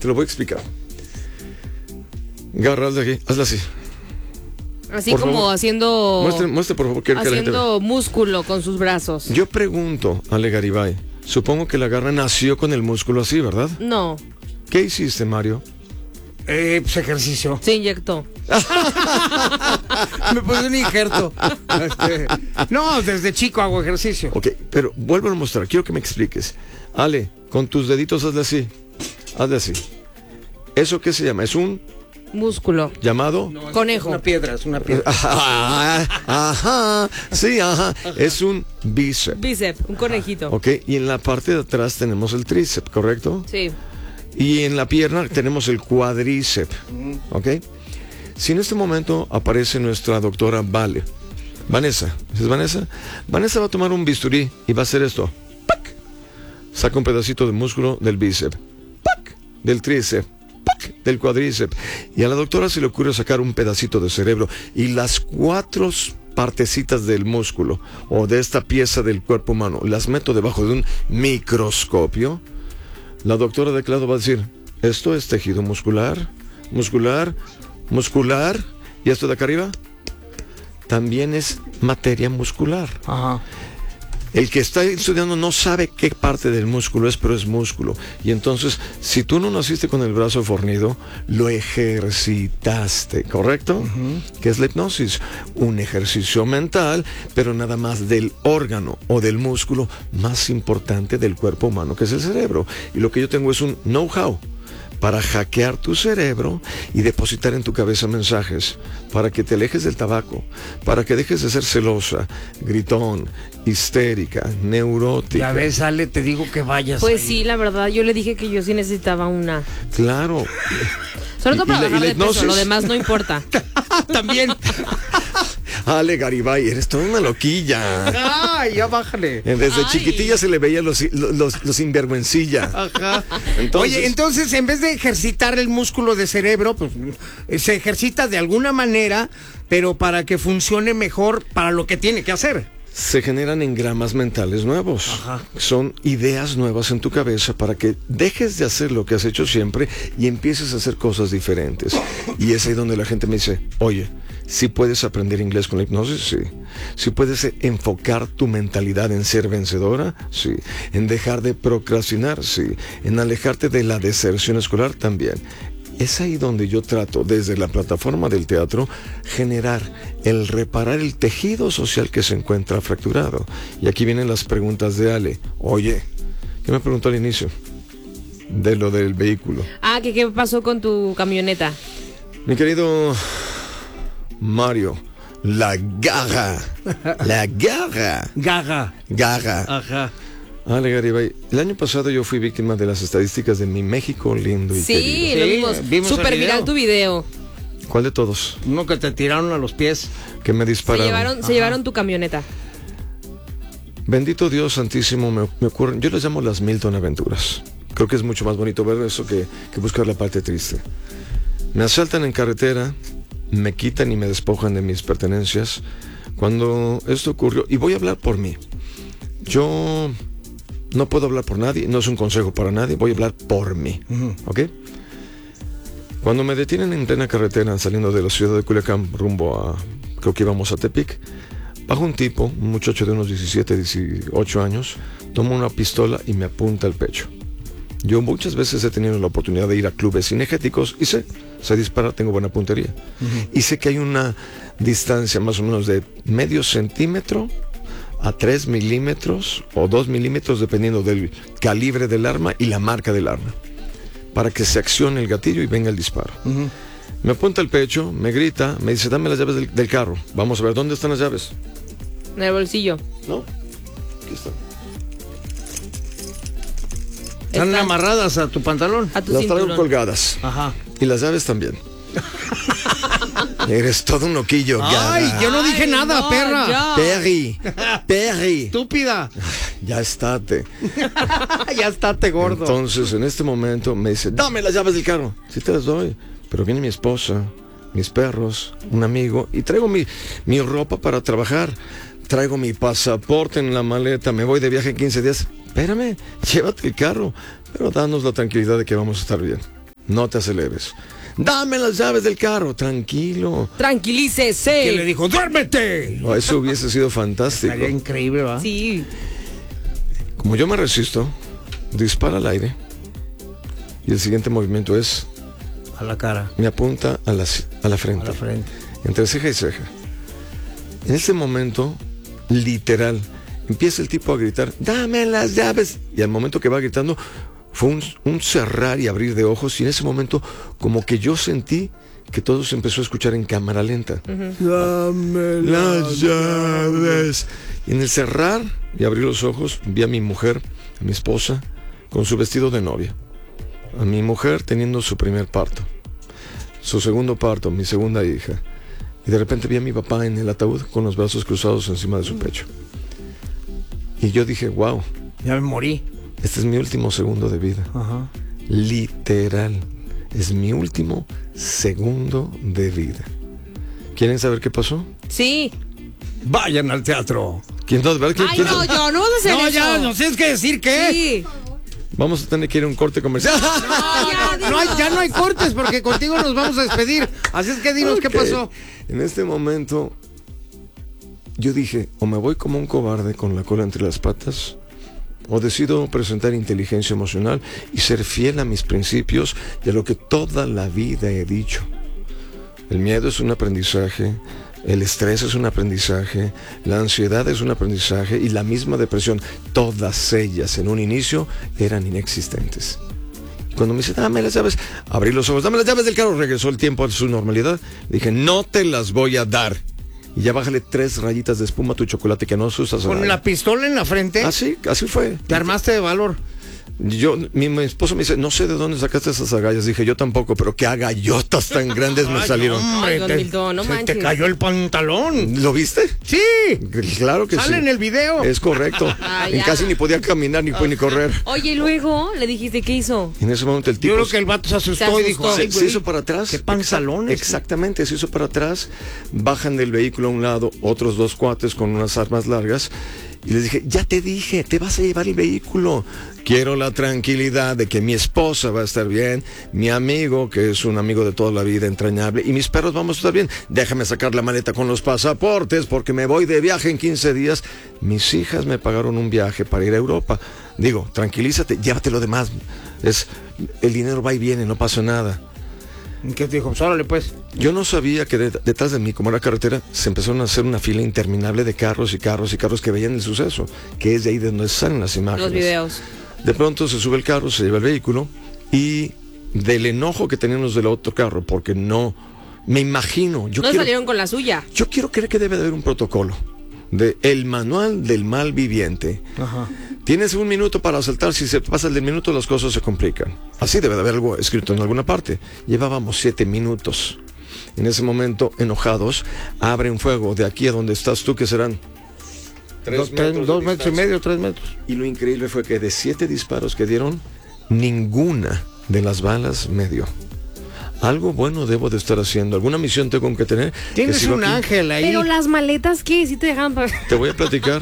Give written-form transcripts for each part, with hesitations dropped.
te lo voy a explicar. Garra, hazla así. Así por como favor. haciendo... Muestre, por favor, que la gente haciendo músculo con sus brazos. Yo pregunto, Ale Garibay, supongo que la garra nació con el músculo así, ¿verdad? No, ¿Qué hiciste, Mario? Pues ejercicio. se inyectó. Me puse un injerto. No, desde chico hago ejercicio. Ok, pero vuelvo a mostrar, quiero que me expliques. Ale, con tus deditos hazle así. Hazle así. ¿Eso qué se llama? ¿Es un Músculo. llamado? No, Conejo. Es una piedra. Ajá, sí, ajá. Es un bíceps. Bíceps, un conejito. Ok, y en la parte de atrás tenemos el tríceps, ¿correcto? Sí. Y en la pierna tenemos el cuadríceps, ¿ok? Si en este momento aparece nuestra doctora Vanessa, ¿es Vanessa? Vanessa va a tomar un bisturí y va a hacer esto. ¡Pac! Saca un pedacito de músculo del bíceps. ¡Pac! Del tríceps. ¡Pac! Del cuadríceps. Y a la doctora se le ocurre sacar un pedacito de cerebro y las 4 partecitas del músculo o de esta pieza del cuerpo humano las meto debajo de un microscopio. La doctora de Clado va a decir, esto es tejido muscular, y esto de acá arriba también es materia muscular. Ajá. El que está estudiando no sabe qué parte del músculo es, pero es músculo. Y entonces, si tú no naciste con el brazo fornido, lo ejercitaste, ¿correcto? Que es la hipnosis. Un ejercicio mental, pero nada más del órgano o del músculo más importante del cuerpo humano, que es el cerebro. Y lo que yo tengo es un know-how para hackear tu cerebro y depositar en tu cabeza mensajes, para que te alejes del tabaco, para que dejes de ser celosa, gritón, histérica, neurótica. Ya ves, Ale, te digo que vayas. Pues ahí. sí, la verdad, yo le dije que yo sí necesitaba una. Claro. Solo todo ¿Y para la bajar de hipnosis? peso, lo demás no importa. También. Ale Garibay, eres toda una loquilla. Ay, ya bájale. Desde chiquitilla se le veía los sinvergüencilla. Ajá. Entonces- Oye, entonces en vez de ejercitar el músculo de cerebro, pues se ejercita de alguna manera, pero para que funcione mejor para lo que tiene que hacer. Se generan engramas mentales nuevos. Ajá. Son ideas nuevas en tu cabeza para que dejes de hacer lo que has hecho siempre y empieces a hacer cosas diferentes. Y es ahí donde la gente me dice, oye, ¿sí puedes aprender inglés con la hipnosis? Sí. ¿Sí puedes enfocar tu mentalidad en ser vencedora? Sí. ¿En dejar de procrastinar? Sí. ¿En alejarte de la deserción escolar? También. Es ahí donde yo trato, desde la plataforma del teatro, reparar el tejido social que se encuentra fracturado. Y aquí vienen las preguntas de Ale. Oye, ¿qué me preguntó al inicio? De lo del vehículo. Ah, que qué pasó con tu camioneta. Mi querido Mario, la garra. Garra. Ajá. Ale Garibay, el año pasado yo fui víctima de las estadísticas de mi México lindo y Sí, querido. lo Sí, vimos. vimos el Súper video. viral tu video. ¿Cuál de todos? Uno que te tiraron a los pies. Que me dispararon. Se llevaron tu camioneta. Bendito Dios santísimo, me ocurren, yo les llamo las Milton aventuras. Creo que es mucho más bonito ver eso que buscar la parte triste. Me asaltan en carretera, me quitan y me despojan de mis pertenencias. Cuando esto ocurrió, y voy a hablar por mí. Yo no puedo hablar por nadie, no es un consejo para nadie, voy a hablar por mí. ¿Ok? Cuando me detienen en plena carretera saliendo de la ciudad de Culiacán rumbo a, creo que íbamos a Tepic, baja un tipo, un muchacho de unos 17, 18 años, toma una pistola y me apunta al pecho. Yo muchas veces he tenido la oportunidad de ir a clubes cinegéticos y sé disparar, tengo buena puntería. Y sé que hay una distancia más o menos de medio centímetro a 3 milímetros o 2 milímetros dependiendo del calibre del arma y la marca del arma, para que se accione el gatillo y venga el disparo. Me apunta al pecho, me grita, me dice, dame las llaves del carro. Vamos a ver, ¿dónde están las llaves? En el bolsillo. ¿No? Aquí están. Están amarradas a tu pantalón. A tu Las traigo cinturón. colgadas. Ajá. Y las llaves también. Eres todo un loquillo, Ay, Gara. yo no dije nada, no, perra. ya. Perry. Estúpida. Ya estate. Ya estate gordo. Entonces, en este momento me dice, dame las llaves del carro. Sí te las doy, pero viene mi esposa, mis perros, un amigo, y traigo mi ropa para trabajar. Traigo mi pasaporte en la maleta, me voy de viaje en 15 días. Espérame, llévate el carro, pero danos la tranquilidad de que vamos a estar bien. no te aceleres. Dame las llaves del carro, tranquilo. Tranquilícese. Que le dijo, ¡duérmete! Oh, eso hubiese sido fantástico. Estaría increíble, ¿va? Sí. Como yo me resisto, dispara al aire. Y el siguiente movimiento es, A la cara, me apunta a la frente. a la frente. Entre ceja y ceja. En ese momento, literal, empieza el tipo a gritar, dame las llaves. Y al momento que va gritando, fue un cerrar y abrir de ojos. Y en ese momento, como que yo sentí que todo se empezó a escuchar en cámara lenta. Dame Las llaves. Y en el cerrar y abrir los ojos, vi a mi mujer, a mi esposa, con su vestido de novia. A mi mujer teniendo su primer parto. Su segundo parto, mi segunda hija. Y de repente vi a mi papá en el ataúd con los brazos cruzados encima de su pecho. Y yo dije, wow, Ya me morí. este es mi último segundo de vida. Ajá. Literal, es mi último segundo de vida. ¿Quieren saber qué pasó? Sí. Vayan al teatro. ¿Quién no? ¿Verdad? Ay, no, yo no vas a hacer No, eso. ya, no tienes que decir qué. Sí. Vamos a tener que ir a un corte comercial. Ya no hay cortes porque contigo nos vamos a despedir. Así es que dinos qué Ok. pasó. En este momento, yo dije, o me voy como un cobarde con la cola entre las patas, o decido presentar inteligencia emocional y ser fiel a mis principios y a lo que toda la vida he dicho. El miedo es un aprendizaje, el estrés es un aprendizaje, la ansiedad es un aprendizaje y la misma depresión, todas ellas en un inicio eran inexistentes. Cuando me dice, dame las llaves, abrí los ojos, dame las llaves del carro, regresó el tiempo a su normalidad. Dije, no te las voy a dar. Y ya bájale 3 rayitas de espuma a tu chocolate que no se usas. Con la pistola en la frente, Así fue. te armaste de valor. Mi esposo me dice, no sé de dónde sacaste esas agallas. Dije, yo tampoco, pero qué agallotas tan grandes me salieron. Ay, don te, Milton, no se manches. te cayó el pantalón. ¿Lo viste? Sí. Claro que sí. Sale en el video. Es correcto. Ay, Y ya. casi ni podía caminar ni correr. Oye, y luego le dijiste, ¿qué hizo? En ese momento el tipo Yo creo que el vato se asustó y dijo, asustó. ay, se güey, hizo para atrás. qué pantalones. Exactamente, se hizo para atrás. Bajan del vehículo a un lado otros 2 cuates con unas armas largas. Y les dije, ya te dije, te vas a llevar el vehículo. Quiero la tranquilidad de que mi esposa va a estar bien, mi amigo, que es un amigo de toda la vida entrañable, y mis perros vamos a estar bien. Déjame sacar la maleta con los pasaportes porque me voy de viaje en 15 días. Mis hijas me pagaron un viaje para ir a Europa. Digo, tranquilízate, llévate lo demás. El dinero va y viene, no pasa nada. ¿Qué te dijo? Pues órale, pues. Yo no sabía que detrás de mí, como era carretera, se empezaron a hacer una fila interminable de carros y carros y carros que veían el suceso, que es de ahí de donde salen las imágenes. Los videos. De pronto se sube el carro, se lleva el vehículo y del enojo que tenían los del otro carro, porque no, me imagino, No salieron con la suya. yo quiero creer que debe de haber un protocolo de el manual del mal viviente. Ajá. Tienes 1 minuto para asaltar, si se pasa el del minuto las cosas se complican. Así debe de haber algo escrito en alguna parte. Llevábamos 7 minutos. En ese momento, enojados, abren fuego de aquí a donde estás tú, que serán 2 metros y medio, 3 metros. Y lo increíble fue que de 7 disparos que dieron, ninguna de las balas me dio. Algo bueno debo de estar haciendo, alguna misión tengo que tener. Tienes que sigo un aquí. ángel ahí. Pero las maletas, ¿qué? ¿Sí te dejaban para...? Te voy a platicar.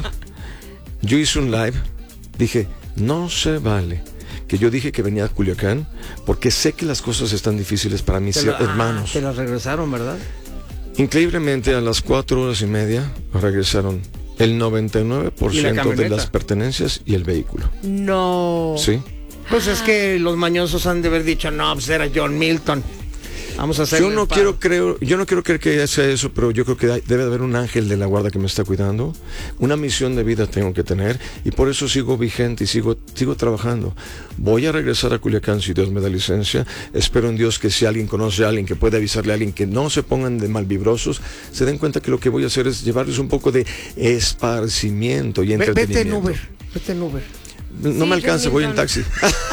Yo hice un live, dije, no se vale que yo dije que venía a Culiacán porque sé que las cosas están difíciles para mis hermanos. Te las regresaron, ¿verdad? Increíblemente a las 4 horas y media regresaron el ¿Y la 99% de camioneta? las pertenencias y el vehículo. No. ¿Sí? Pues es que los mañosos han de haber dicho, no, pues era John Milton. Vamos a hacer. Yo no quiero creer que sea eso, pero yo creo que debe de haber un ángel de la guarda que me está cuidando. Una misión de vida tengo que tener y por eso sigo vigente y sigo trabajando. Voy a regresar a Culiacán si Dios me da licencia. Espero en Dios que si alguien conoce a alguien, que puede avisarle a alguien, que no se pongan de malvibrosos, se den cuenta que lo que voy a hacer es llevarles un poco de esparcimiento y entretenimiento. Vete en Uber. No me alcanza, voy en taxi.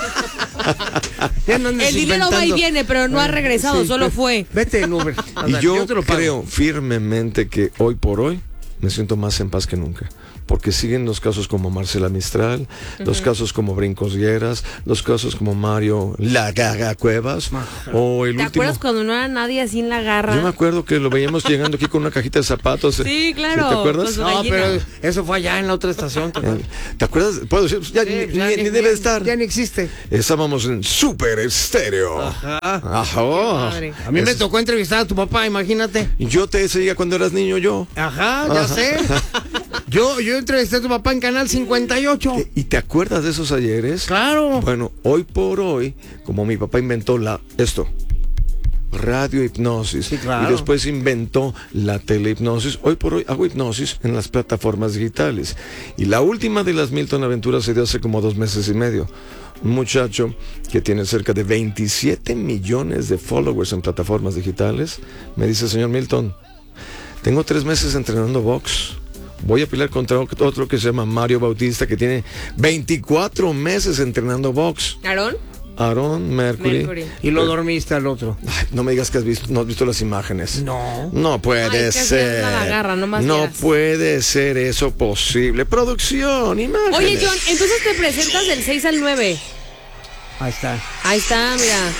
Ya no andes El dinero va y inventando. viene, pero no ha regresado, Sí, solo fue. Vete en Uber. Y Ándale, yo te lo pago. creo firmemente que hoy por hoy me siento más en paz que nunca. porque siguen los casos como Marcela Mistral, los casos como Brincos Lleras, los casos como Mario La Gaga Cuevas, o el ¿Te último... acuerdas cuando no era nadie así en la garra? Yo me acuerdo que lo veíamos llegando aquí con una cajita de zapatos. Sí, claro. ¿Sí? ¿Te acuerdas? Con su No, gallina. pero eso fue allá en la otra estación. ¿Te acuerdas? Puedo decir, ya, Sí, ni debe de estar. Ya ni existe. Estábamos en Super Estéreo. Ajá. Madre. A mí me tocó entrevistar a tu papá, imagínate. Yo te seguía cuando eras niño, yo. Ajá, ya sé. Yo entrevisté a tu papá en Canal 58. ¿Y te acuerdas de esos ayeres? Claro. Bueno, hoy por hoy, como mi papá inventó radiohipnosis, Sí, claro. y después inventó la telehipnosis, hoy por hoy hago hipnosis en las plataformas digitales. Y la última de las Milton aventuras se dio hace como 2 meses y medio. Un muchacho que tiene cerca de 27 millones de followers en plataformas digitales me dice: señor Milton, tengo 3 meses entrenando box. Voy a pelear contra otro que se llama Mario Bautista, que tiene 24 meses entrenando box. ¿Aarón? Aaron Mercury. Y lo dormiste al otro. Ay, no me digas que no has visto las imágenes. No. No puede Ay, que ser. hacías la garra, no más vieras. puede ser eso posible. Producción, imágenes. Oye, John, entonces te presentas del 6 al 9. Ahí está. Ahí está, mira.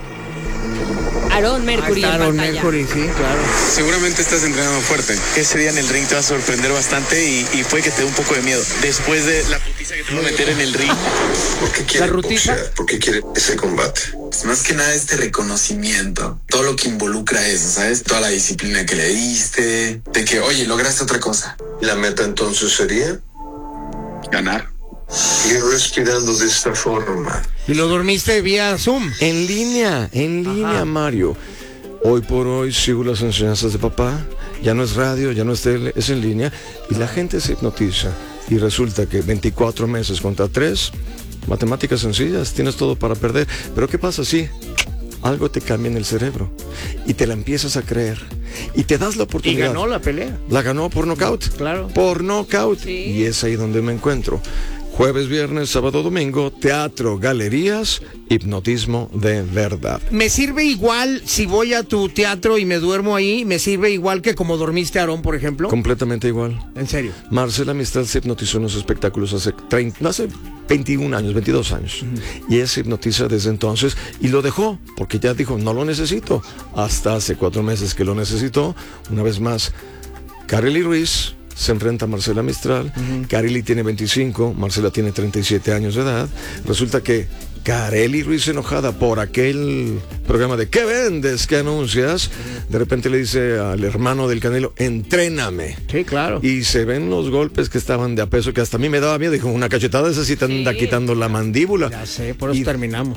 Aarón Mercury Ahí está en Aaron pantalla. Mercury, sí, claro. Seguramente estás entrenando fuerte. Ese día en el ring te va a sorprender bastante y puede que te dé un poco de miedo. Después de la putiza que te va a meter en el ring. ¿Por qué quiere ¿La rutita? boxear? ¿Por qué quiere ese combate? Pues más que nada este reconocimiento, todo lo que involucra eso, ¿sabes? Toda la disciplina que le diste, de que, oye, lograste otra cosa. La meta entonces sería Ganar. ir respirando de esta forma. Y lo dormiste vía Zoom. En línea, Mario. Hoy por hoy sigo las enseñanzas de papá. Ya no es radio, ya no es tele, es en línea. Y la gente se hipnotiza. Y resulta que 24 meses contra 3, matemáticas sencillas, tienes todo para perder. Pero ¿qué pasa si algo te cambia en el cerebro? Y te la empiezas a creer. Y te das la Y oportunidad. ganó la pelea. La ganó por nocaut. Claro. Por nocaut. Sí. Y es ahí donde me encuentro. Jueves, viernes, sábado, domingo, teatro, galerías, hipnotismo de verdad. Me sirve igual si voy a tu teatro y me duermo ahí, me sirve igual que como dormiste a Aarón, por ejemplo. Completamente igual. En serio. Marcela Mistral se hipnotizó en los espectáculos hace 21 años, 22 años. Y ella se hipnotiza desde entonces y lo dejó, porque ya dijo, no lo necesito. Hasta hace 4 meses que lo necesitó. Una vez más, Karely Ruiz se enfrenta a Marcela Mistral. Karely tiene 25, Marcela tiene 37 años de edad. Resulta que Karely Ruiz, enojada por aquel programa de ¿qué vendes? ¿Qué anuncias? De repente le dice al hermano del Canelo, entréname. Sí, claro. Y se ven los golpes que estaban de a peso, que hasta a mí me daba miedo. Dijo, una cachetada esa sí te anda quitando la mandíbula. Ya sé, por eso Y- terminamos.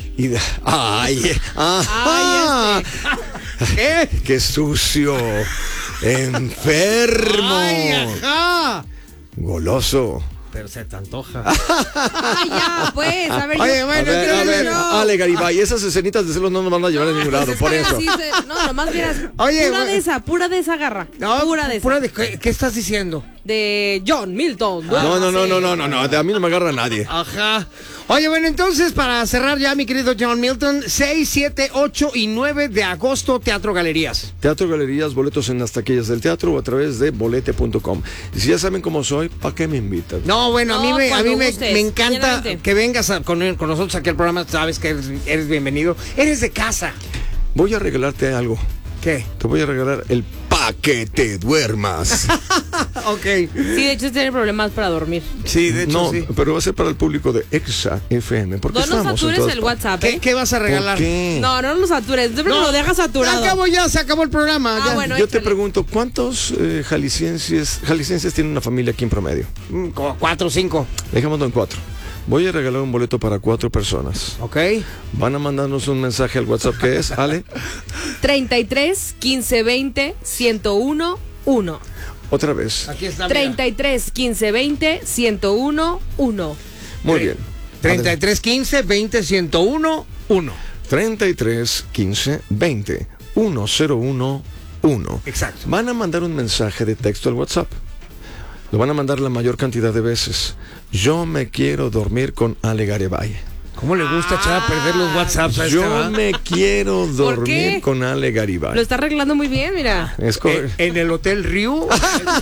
¿Qué? ¡Qué sucio! ¡Enfermo! ¡Ay, ajá! Goloso. Pero se te antoja. Ay, ya, pues, a ver. Oye, yo- bueno, A ver, no. Ale Garibay, esas escenitas de celos no nos van a llevar a ningún lado, Pues es por que eso. así no, nomás vieras. Oye, pura bueno. de esa garra. No, pura de esa. pura de ¿qué estás diciendo? De John Milton. No, a mí no me agarra nadie. Ajá. Oye, bueno, entonces para cerrar ya, mi querido John Milton, 6, 7, 8 y 9 de agosto, Teatro Galerías. Teatro Galerías, boletos en las taquillas del teatro o a través de bolete.com. Y si ya saben cómo soy, ¿para qué me invitan? No, bueno, a mí No, me cuando me gustes, encanta llenamente. que vengas con nosotros aquí al programa, sabes que eres bienvenido. Eres de casa. Voy a regalarte algo. ¿Qué? Te voy a regalar el pa' que te duermas. Ok. Sí, de hecho, tiene problemas para dormir. Sí, de hecho, No, sí. pero va a ser para el público de Exa FM. Porque No nos estamos en satures todas el partes. WhatsApp, ¿Qué, ¿eh? qué vas a regalar? ¿Por qué? No nos satures. Siempre me lo dejas saturado. Se acabó el programa. Ah, ya. bueno. Yo te échale. pregunto, ¿cuántos jaliscienses tienen una familia aquí en promedio? Como 4 o 5. Dejémoslo en 4. Voy a regalar un boleto para 4 personas. Ok. Van a mandarnos un mensaje al WhatsApp que es, Ale, 33 15 20 101 1. otra vez. Aquí está. 33 15 20 101 1. Muy bien. 33 15 20 101 1. 33 15 20 101 1. Exacto. Van a mandar un mensaje de texto al WhatsApp. Lo van a mandar la mayor cantidad de veces. Yo me quiero dormir con Ale Garibay. ¿Cómo le gusta echar a perder los WhatsApps a este, Yo va? me quiero qué? dormir con Ale Garibay. Lo está arreglando muy bien, mira. Es correcto. En el Hotel Ryu. Oye.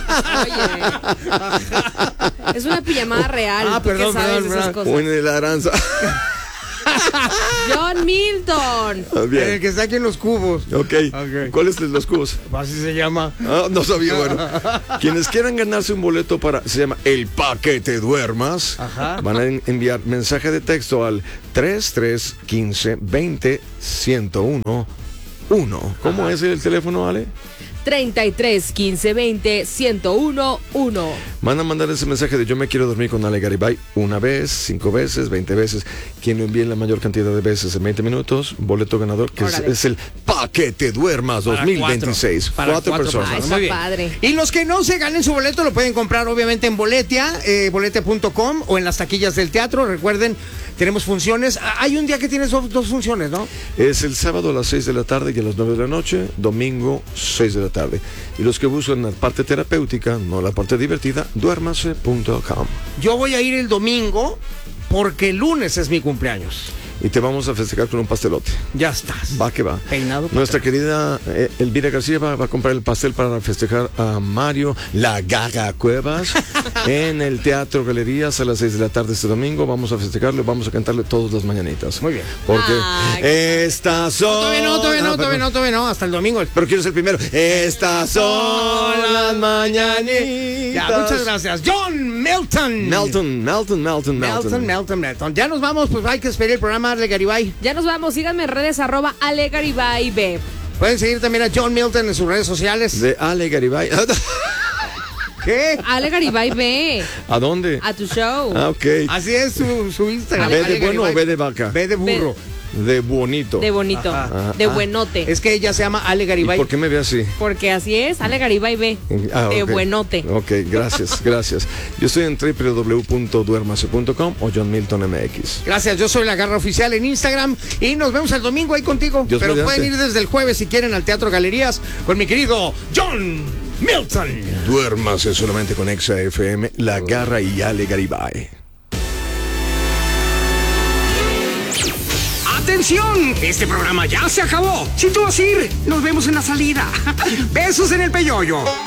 Es una pijamada real. Ah, ¿Tú qué perdón, sabes de perdón, esas perdón. cosas? O en el Aranza. John Milton. El Bien. que está aquí en los cubos. Ok. ¿Cuál es de los cubos? Así se llama. Ah, no sabía, bueno. Quienes quieran ganarse un boleto se llama El Paquete Duermas, Ajá. van a enviar mensaje de texto al 3315-20-1011. ¿Cómo es el teléfono, Ale? 33 15 20 1011. Van a mandar ese mensaje de yo me quiero dormir con Ale Garibay una vez, 5 veces, 20 veces. Quien lo envíe la mayor cantidad de veces en 20 minutos, boleto ganador, que es el Paquete Duermas Para 2026. Para Cuatro cuatro personas. Ay, Muy está bien. padre. Y los que no se ganen su boleto lo pueden comprar obviamente en Boletia, boletia.com o en las taquillas del teatro. Recuerden, tenemos funciones. Hay un día que tienes dos funciones, ¿no? Es el sábado a las 6 de la tarde y a las 9 de la noche, domingo 6 de la tarde. Y los que buscan la parte terapéutica, no la parte divertida, duérmase.com. Yo voy a ir el domingo porque el lunes es mi cumpleaños. Y te vamos a festejar con un pastelote. Ya estás. Va que va. Peinado. Nuestra querida Elvira García va a comprar el pastel para festejar a Mario La Gaga Cuevas en el Teatro Galerías a las 6 de la tarde este domingo. Vamos a festejarle, vamos a cantarle todas las mañanitas. Muy bien. Porque Ay, estas son... Todavía no, hasta el domingo. Pero quiero ser primero. Estas son las mañanitas. Ya, muchas gracias. John Milton. Melton. Ya nos vamos, pues hay que esperar el programa Ale Garibay. Ya nos vamos. Síganme en redes @AleGaribay. Pueden seguir también a John Milton en sus redes sociales. De Ale Garibay. ¿Qué? Ale Garibay B. ¿A dónde? A tu show. Ah, ok. Así es su Instagram. ¿B de Ale bueno Garibay. o B de vaca? B de burro. De bonito. De bonito. Ajá. De buenote. Es que ella se llama Ale ¿Y Garibay. por qué me ve así? Porque así es. Ale Garibay B. De Ok. buenote. Ok, gracias. Yo estoy en www.duermase.com o John Milton MX. Gracias, yo soy La Garra Oficial en Instagram y nos vemos el domingo ahí contigo. Dios Pero mediante. pueden ir desde el jueves si quieren al Teatro Galerías con mi querido John Milton. Duérmase solamente con Exa FM, La Garra y Ale Garibay. ¡Atención! Este programa ya se acabó. Si tú vas a ir, nos vemos en la salida. Besos en el peyoyo.